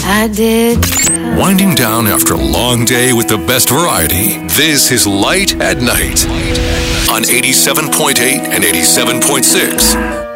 I did. Winding down after a long day with the best variety. This is Light at Night on 87.8 and 87.6.